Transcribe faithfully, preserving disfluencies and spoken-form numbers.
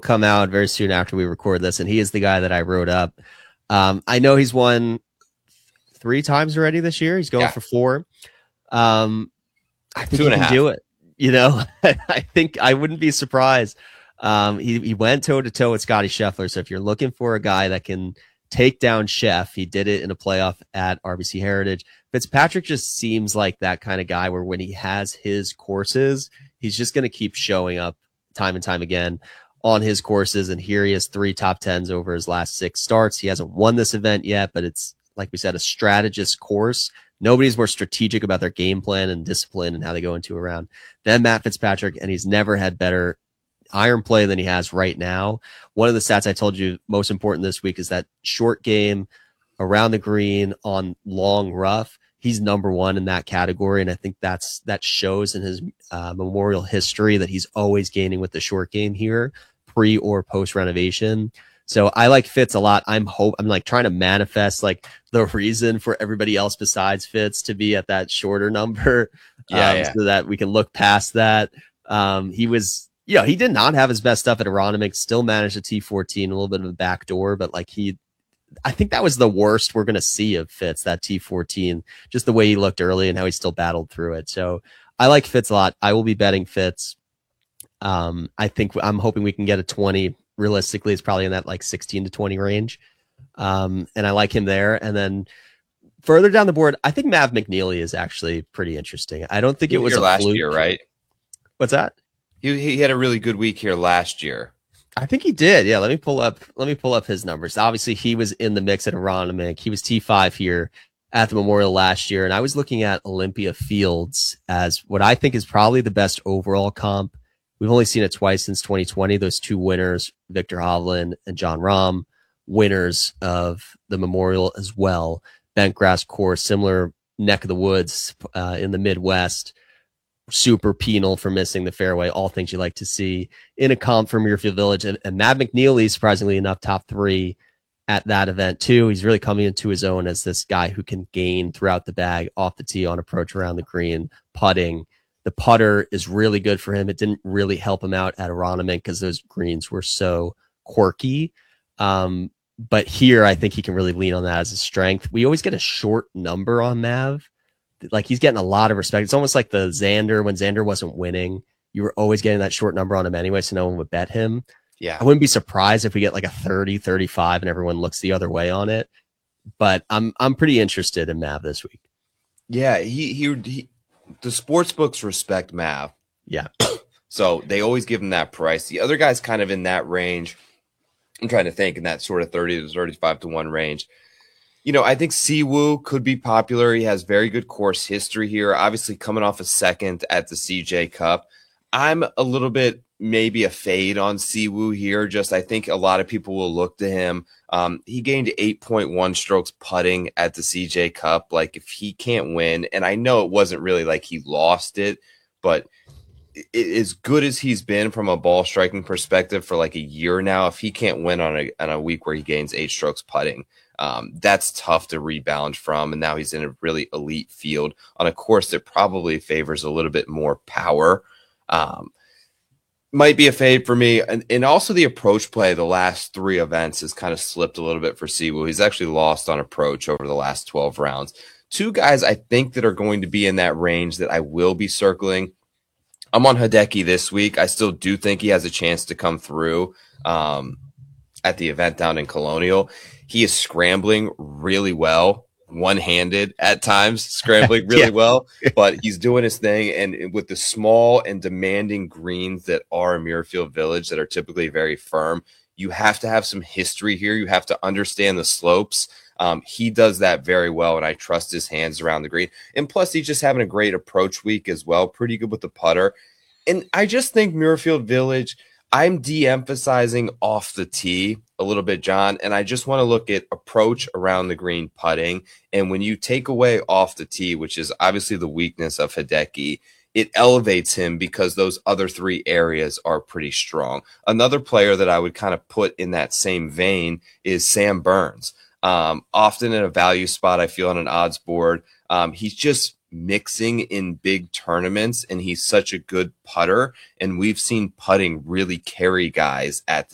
come out very soon after we record this, and he is the guy that I wrote up. Um, I know he's won three times already this year. He's going Yeah. for four. Um, I think Two he and a can half. do it. You know, I think I wouldn't be surprised. Um, he, he went toe to toe with Scotty Scheffler. So if you're looking for a guy that can take down Chef, he did it in a playoff at R B C Heritage. Fitzpatrick just seems like that kind of guy where when he has his courses, he's just going to keep showing up time and time again on his courses. And here he has three top tens over his last six starts. He hasn't won this event yet, but it's, like we said, a strategist course. Nobody's more strategic about their game plan and discipline and how they go into a round than Matt Fitzpatrick, and he's never had better iron play than he has right now. One of the stats I told you most important this week is that short game around the green on long rough. He's number one in that category, and I think that's that shows in his uh, Memorial history that he's always gaining with the short game here, pre or post renovation. So I like Fitz a lot. I'm hope I'm like trying to manifest like the reason for everybody else besides Fitz to be at that shorter number, Yeah, um, yeah. so that we can look past that. Um, he was, you know, he did not have his best stuff at Aronimink. Still managed a T fourteen, a little bit of a backdoor, but like he, I think that was the worst we're going to see of Fitz, that T fourteen, just the way he looked early and how he still battled through it. So I like Fitz a lot. I will be betting Fitz. Um, I think I'm hoping we can get a twenty. Realistically, it's probably in that like sixteen to twenty range. Um, and I like him there. And then further down the board, I think Mav McNeely is actually pretty interesting. I don't think it was a last fluke. year, right? What's that? He he had a really good week here last year. I think he did. Yeah, let me pull up. Let me pull up his numbers. Obviously, he was in the mix at Aronimink. He was T five here at the Memorial last year, and I was looking at Olympia Fields as what I think is probably the best overall comp. We've only seen it twice since twenty twenty. Those two winners, Victor Hovland and John Rahm, winners of the Memorial as well. Bent grass course, similar neck of the woods uh, in the Midwest. Super penal for missing the fairway. All things you like to see in a comp from Muirfield Village. And, and Matt McNeely, surprisingly enough, top three at that event too. He's really coming into his own as this guy who can gain throughout the bag, off the tee, on approach, around the green, putting. The putter is really good for him. It didn't really help him out at Aronimink because those greens were so quirky. Um, but here, I think he can really lean on that as a strength. We always get a short number on Mav. Like, he's getting a lot of respect. It's almost like the Xander, when Xander wasn't winning, you were always getting that short number on him anyway, so no one would bet him. Yeah. I wouldn't be surprised if we get like a thirty, thirty-five and everyone looks the other way on it. But I'm I'm pretty interested in Mav this week. Yeah, he he, he the sports books respect Mav. Yeah. So they always give him that price. The other guy's kind of in that range. I'm trying to think in that sort of thirty to thirty-five to one range. You know, I think Siwoo could be popular. He has very good course history here. Obviously coming off a second at the C J Cup. I'm a little bit maybe a fade on Siwoo here. Just I think a lot of people will look to him. Um, he gained eight point one strokes putting at the C J Cup. Like, if he can't win, and I know it wasn't really like he lost it, but it, as good as he's been from a ball striking perspective for like a year now, if he can't win on a on a week where he gains eight strokes putting, um, that's tough to rebound from. And now he's in a really elite field on a course that probably favors a little bit more power. Um, might be a fade for me. And, and also the approach play the last three events has kind of slipped a little bit for Siwoo. He's actually lost on approach over the last twelve rounds. Two guys I think that are going to be in that range that I will be circling. I'm on Hideki this week. I still do think he has a chance to come through um, at the event down in Colonial. He is scrambling really well, one-handed at times, scrambling really yeah. well, but he's doing his thing. And with the small and demanding greens that are Muirfield Village that are typically very firm, you have to have some history here. You have to understand the slopes. Um, he does that very well, and I trust his hands around the green. And plus, he's just having a great approach week as well. Pretty good with the putter. And I just think Muirfield Village, I'm de-emphasizing off the tee a little bit, John, and I just want to look at approach around the green putting. And when you take away off the tee, which is obviously the weakness of Hideki, it elevates him because those other three areas are pretty strong. Another player that I would kind of put in that same vein is Sam Burns. Um, often in a value spot, I feel on an odds board. Um, he's just mixing in big tournaments, and he's such a good putter. And we've seen putting really carry guys at